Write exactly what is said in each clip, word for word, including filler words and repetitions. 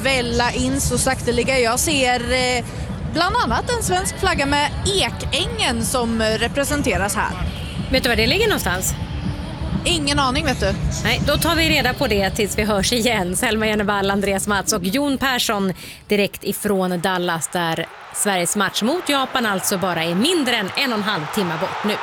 välla in så sakteliga. Jag ser eh, bland annat en svensk flagga med Ekängen som representeras här. Vet du var det ligger någonstans? Ingen aning, vet du. Nej, då tar vi reda på det tills vi hörs igen. Selma Jennevall, Andreas Mats och Jon Persson direkt ifrån Dallas där Sveriges match mot Japan alltså bara är mindre än en och en halv timme bort nu.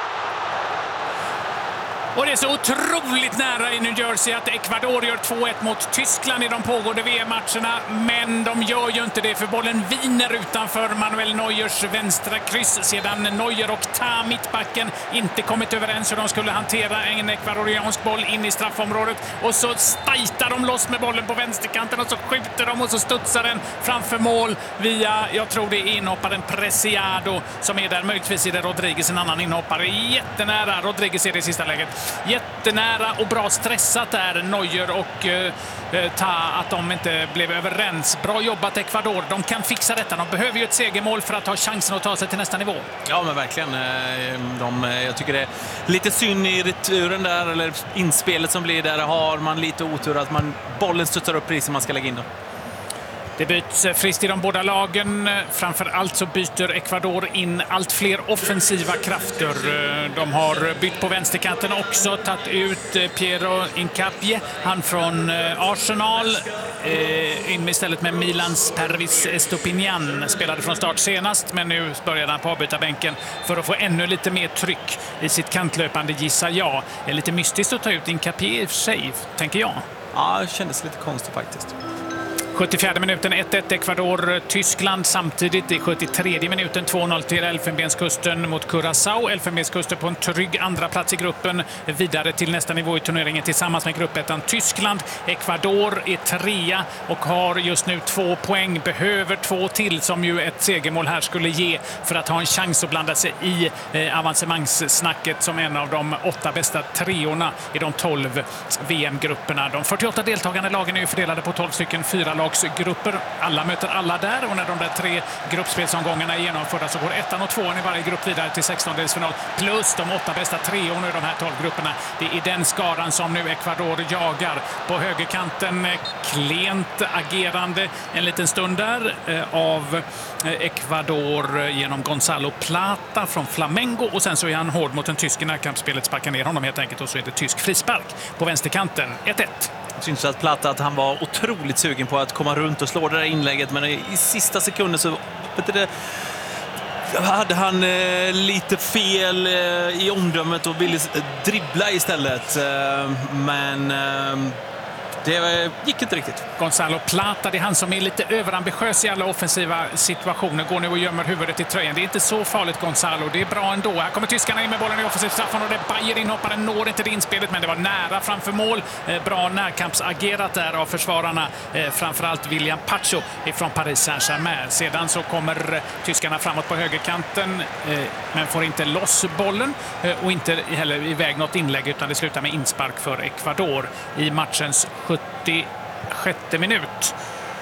Och det är så otroligt nära i New Jersey att Ecuador gör två ett mot Tyskland i de pågående V M-matcherna. Men de gör ju inte det, för bollen viner utanför Manuel Neuers vänstra kryss sedan Neuer och Ta, mittbacken, inte kommit överens hur de skulle hantera en ekvadoriansk boll in i straffområdet. Och så stajtar de loss med bollen på vänsterkanten och så skjuter de och så studsar den framför mål via, jag tror det är inhopparen Preciado som är där. Möjligtvis är det Rodriguez, en annan inhoppare. Jättenära, Rodriguez är det i sista läget. Jättenära och bra stressat där Neuer och eh, Ta att de inte blev överens. Bra jobbat Ecuador. De kan fixa detta. De behöver ju ett segermål för att ha chansen att ta sig till nästa nivå. Ja, men verkligen. De, jag tycker det är lite synd i returen där, eller inspelet som blir där. Har man lite otur att man, bollen studsar upp precis som man ska lägga in då. Det byts friskt i de båda lagen. Framförallt så byter Ecuador in allt fler offensiva krafter. De har bytt på vänsterkanten också. Tagit ut Piero Incapie, han från Arsenal. In istället med Milans Pervis Estopinian. Spelade från start senast, men nu började han på avbytarbänken för att få ännu lite mer tryck i sitt kantlöpande, gissar jag. Det är lite mystiskt att ta ut Incapie i och för sig, tänker jag. Ja, det kändes lite konstigt faktiskt. sjuttiofjärde minuten ett ett Ecuador-Tyskland, samtidigt i sjuttiotredje minuten två noll till Elfenbenskusten mot Curaçao. Elfenbenskusten på en trygg andra plats i gruppen, vidare till nästa nivå i turneringen tillsammans med gruppettan Tyskland. Ecuador är trea och har just nu två poäng, behöver två till som ju ett segermål här skulle ge för att ha en chans att blanda sig i eh, avancemangssnacket som en av de åtta bästa treorna i de tolv V M-grupperna. De fyrtioåtta deltagande lagen är ju fördelade på tolv stycken fyra lag grupper. Alla möter alla där, och när de där tre gruppspelsomgångarna är genomförda så går ettan och tvåan i varje grupp vidare till sextondelsfinal plus de åtta bästa treorna i de här tolv grupperna. Det är den skaran som nu Ecuador jagar. På högerkanten klent agerande en liten stund där av Ecuador genom Gonzalo Plata från Flamengo, och sen så är han hård mot en tysk i närkampsspelet, sparkar ner honom helt enkelt, och så är det tysk frispark på vänsterkanten. ett ett. Jag syns att Plata att han var otroligt sugen på att komma runt och slå det där inlägget, men i sista sekunden så vet du, det, hade han eh, lite fel eh, i omdömet och ville dribbla istället. Eh, men eh, det gick inte riktigt. Gonzalo Plata, det är han som är lite överambitiös i alla offensiva situationer. Går nu och gömmer huvudet i tröjan. Det är inte så farligt, Gonzalo. Det är bra ändå. Här kommer tyskarna in med bollen i offensiv straffan och det Bayer inhopparen når inte det inspelet, men det var nära framför mål. Bra närkampsagerat där av försvararna. Framförallt William Pacho från Paris Saint-Germain. Sedan så kommer tyskarna framåt på högerkanten, men får inte loss bollen och inte heller iväg något inlägg, utan det slutar med inspark för Ecuador i matchens sjuttiosjätte minut.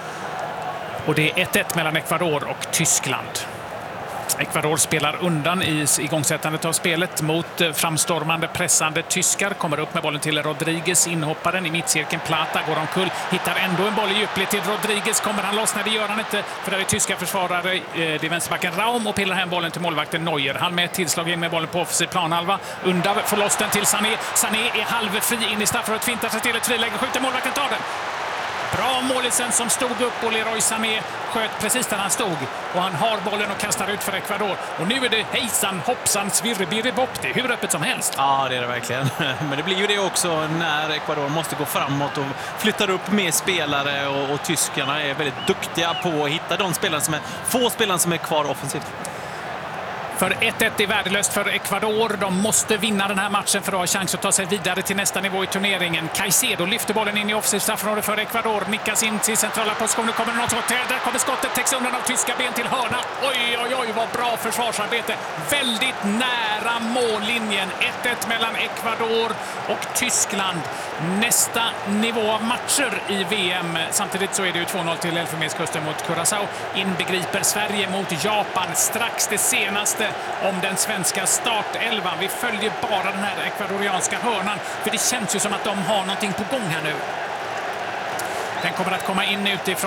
Och det är ett ett mellan Ecuador och Tyskland. Ecuador spelar undan i igångsättandet av spelet mot framstormande, pressande tyskar. Kommer upp med bollen till Rodriguez, inhopparen i mittcirkeln. Plata går omkull, hittar ändå en boll i djupled till Rodriguez. Kommer han loss? Nej, det gör han inte, för det är tyska försvarare. Det är vänsterbacken Raum och pillar hem bollen till målvakten Neuer. Han med ett tillslag in med bollen på offensiv planhalva. Undar får loss den till Sané. Sané är halvfri in i straffområdet, fintar sig till ett friläge, skjuter, målvakten tar den. Bra målisen som stod upp, och Leroy Sané sköt precis där han stod. Och han har bollen och kastar ut för Ecuador. Och nu är det hejsan, hoppsan, svirrebirrebopp. Det är hur öppet som helst. Ja, det är det verkligen. Men det blir ju det också när Ecuador måste gå framåt och flyttar upp med spelare. Och, och tyskarna är väldigt duktiga på att hitta de spelare som är, få spelare som är kvar offensivt. För ett ett är värdelöst för Ecuador. De måste vinna den här matchen för att ha chans att ta sig vidare till nästa nivå i turneringen. Caicedo lyfter bollen in i offensiv straffområde för Ecuador. Nickas in till centrala positioner. Kommer något skott. Där kommer skottet. Täcks undan av tyska ben till hörna. Oj, oj, oj, vad bra försvarsarbete. Väldigt nära mållinjen. ett ett mellan Ecuador och Tyskland. Nästa nivå av matcher i V M. Samtidigt så är det ju två noll till Elfenbenskusten mot Curaçao. Inbegriper Sverige mot Japan. Strax det senaste om den svenska startelvan. Vi följer bara den här ekvadorianska hörnan, för det känns ju som att de har någonting på gång här nu. Den kommer att komma in utifrån